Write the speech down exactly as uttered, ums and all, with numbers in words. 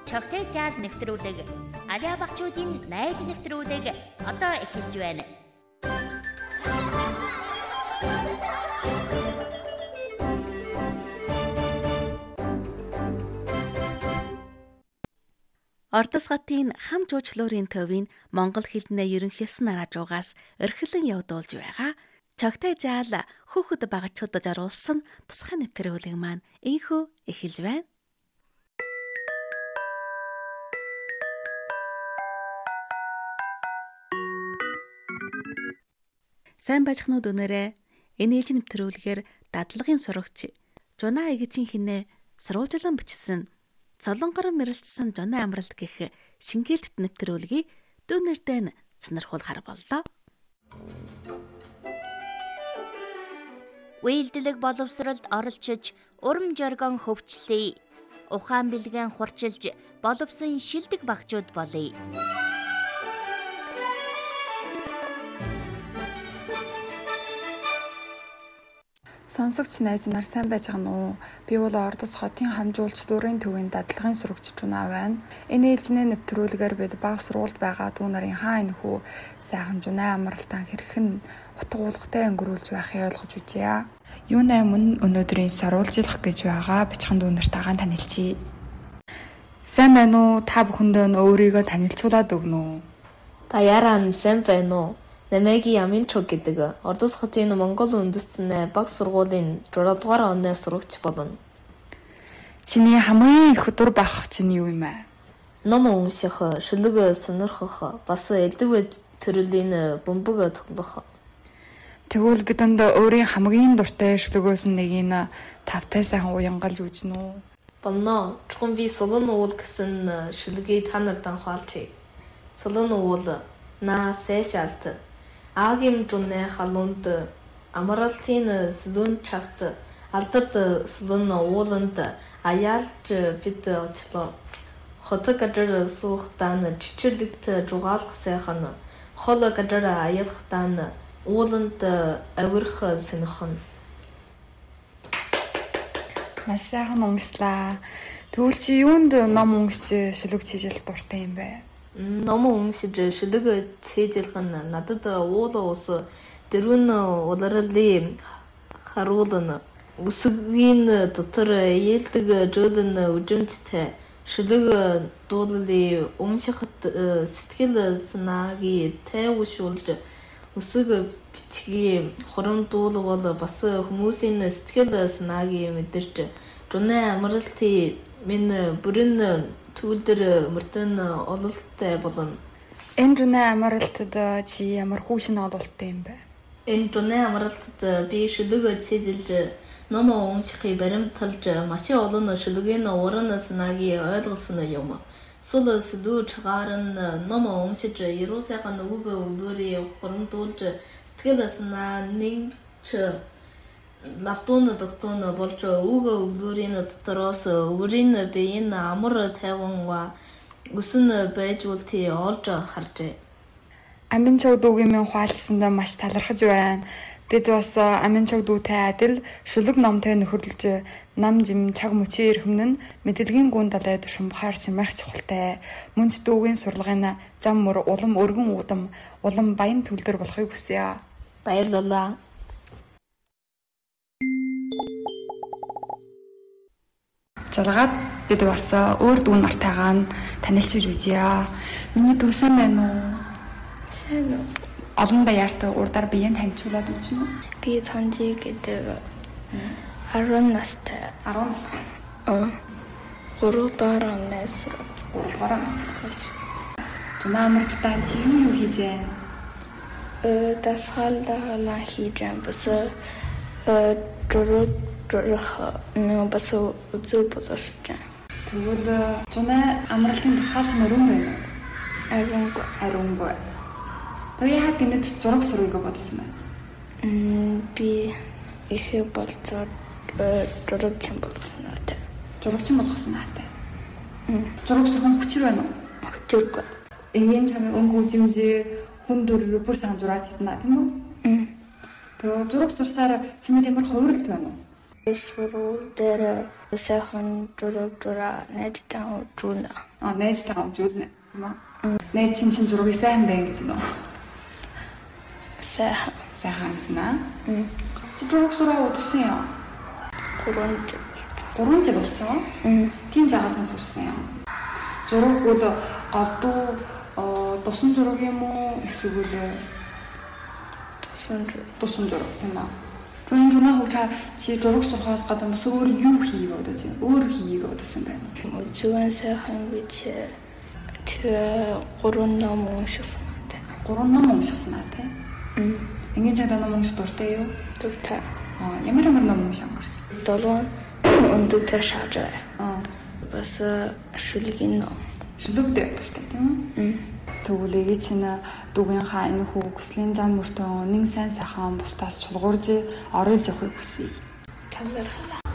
Чогтэй заал нэвтрүүлэг Алиа багчуудын найз нэвтрүүлэг одоо эхэлж байна. Ордос хотын хам жуучлуурын төвийн монгол хэлнээ ерөнхийлсөн нараажуугаас эрхлэн явуулж байгаа Чогтэй заал хүүхэд багчуудад оруулсан тусгай нэвтрүүлэг маань ийхүү эхэлж байна. Сайн байцгаанууд өнөөрэй. Энэ ээлжийн нэвтрүүлгээр дадлагын сурагч Жуна Эгчийн хинэ сурвалжлан бичсэн Солонгорон мэрэлцсэн Жуна амралт гэх шингээлт нэвтрүүлгийг дүү нэртэй нь сонирхуулахар боллоо. Үйлдэлэг боловсролд оролцож, урам жаргон хөвчлөе. Ухаан бэлгэн хурчилж, боловсон шилдэг багчууд болъё. Сонсогч найз нар сайн байцгаана уу? Би бол Ордос хотын хамжуулчлуурын төвийн дадлагын сурагч Жуна байна. Энэ ээлжийн нэвтрүүлгээр бид бага сургуульд байгаа дүү нарын хаа энэхүү сайхан Жуна амралтаа хэрхэн утга уулгатай өнгөрүүлж байхыг ойлгож үзье. Юунай мөн өнөөдрийн сурвалжлах гэж байгаа бичхэн дүү нартайгаа танилцъя. Сайн байна уу? Та бүхэндээ өөрийгөө танилцуулаад өгнө үү? Та яран сайн байна уу? Намайг Яминчог гэдэг Ордос хотын Монгол үндэстэн баг сургуулийн дөрөв дугаар оны сурагч болно. Чиний хамгийн их өдөр бах чинь юу юм бэ? Ном унших, шүлэг сонирхох, бас элдв төрлийн бөмбөг тоглох. Тэгвэл бидэнд өөрийн хамгийн дуртай шүлгөөс нэгийг тавтай сайхан уянгалж үзнэ үү? Болно. Чухам би солон уул гэсэн шүлгийг та нарт хаалчи. Солон уул на сэшалт Агим Жуна халуунд амралтын сүлүүн чагт алдарт сүлүүн ууланд аяалж бид очлоо. Хотог гадар суухтаа чичирлэгт жугаалах сайхан хол гадар аялахтаа ууланд авирах сэнхэн. Маш сайхан унслаа. Тэгвэл чи юунд ном уншиж шүлэг чижил дуртай юм бэ? Ном уншиж шүлэг цээжлэх нь надад уул ус дөрвөн улирлын харуулна үсгийн дотор ээлдэг жуулн үжимттэй шүлэг дуулалын уншихад сэтгэл санаагийн тайвшруулж үсэг бичгийн хором дуулал бас хүмүүсийн сэтгэл санаагийн мэдэрч Жуна амралтын минь бүрэн түүлдэр мөртөн ололттой болно. Энэ Жуна амралтад чи ямар хүүшин ололттой юм бэ? Энэ Жуна амралтад би шүлэг цэжилж ном уншихыг баримталж маш олон шүлгийн уран санаагийг ойлгосон юм. Сул сэдв чагаар нь ном уншиж яруу сайхан үг өгдөрийн хоромдуулж сэтгэл санаа нэгч лавтун докторн болж үг өгдөрийн дотроос өөрийн биеийн амар тайван өсөн байж үлти олж харжээ. Аминчог дүүгийн минь хуалцсандаа маш талархаж байна. Бид бас Аминчог дүүтэй адил шүлэг номтой нөхөрлөж нам жим чаг мөчийн эрхэмн нь мэдлэгийн гүн далайд шумбахаар симэх чухалтай. Мөнч дүүгийн сурлагын зам мөр улам өргөн удам улам баян төлдөр болохыг хүсье. Баярлалаа. Жалгаад бид бас өөр дүү нартайгаа танилцж үзье. Миний дүү сайн байна уу? Сайн уу? Олон баяртай урдаар биеийн танилцуулаад өгнө үү? Би Цанжи гэдэг арван настай. арван настай. Аа. гурав дахь оны сурагч. гурав дахь оны сурагч. Жуна амралтаа чи юу юу хийж байна? Э дасгалдаа хийж байна. Бас э дөрөв дөрөх нөө бас үзүү болооч. Тэгвэл Жуна амралтын дасгалч мөрөн байна уу? Ариунг ариунг. Тэг яа гэнэт зураг сургыг бодсон байна. Мм би ихе болцоо зураг чим болсон наатай. Зурагч болгосон наатай. Мм зураг сурган хүчээр байна уу? Хүчээргүй. Энгийн цаг өнгө үзэмжээ хүн дөр бүр сайн зураад чадна тийм үү? Мм. Тэгээ зураг сурсаар чимээ ямар хувирлт байна уу? Сургууль дээр сайхан зураг зураа найзтайгаа үзүүлнэ. Аа, найзтайгаа үзүүлнэ. Тийм үү? Найз чинь чинь зургийг сайн байна гэж нөө. Сайхан Сайхан гэсэн аа. Чи зураг сураа удсан юм. гурван гурван жил болсон. Тийм жагаас нь сурсан юм. Зурагууд голдуу тусан зураг юм уу? Эсвэл тусан тусан зураг тийм үү? Түүний журнаа хөгжаа чи зураг сурахаас гадна бас өөр юу хийгээ бодож байна? Өөр хийгээ бодсон байна. үзүүгэн сайхан бич тэгээ гурван ном уншсан надад. Гурван ном уншсан аа тийм. Ингээд чадаа ном унших дуртай юу? Дуртай. Аа, ямар ямар ном уншсан гэрс? Долоон өндөртөө шаажаа. Аа, Бас шүлгийн ном. шүлэгтэй дуртай тийм үү? Тэгвэл ээжийн чинь дүүгийн хаа энэ хүү хүслийн зам мөртөө үнэн сайн сайхан бусдаас чулгуурж оруулж явахыг хүсье. Талархал.